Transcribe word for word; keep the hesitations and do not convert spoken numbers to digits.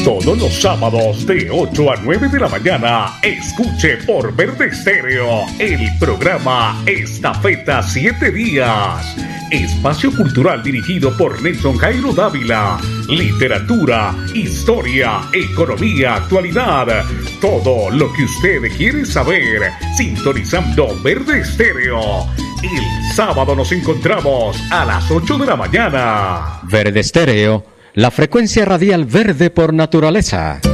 Todos los sábados de ocho a nueve de la mañana, escuche por Verde Estéreo el programa Estafeta siete días. Espacio cultural dirigido por Nelson Jairo Dávila. Literatura, historia, economía, actualidad. Todo lo que usted quiere saber, sintonizando Verde Estéreo. El sábado nos encontramos a las ocho de la mañana. Verde Estéreo, la frecuencia radial verde por naturaleza.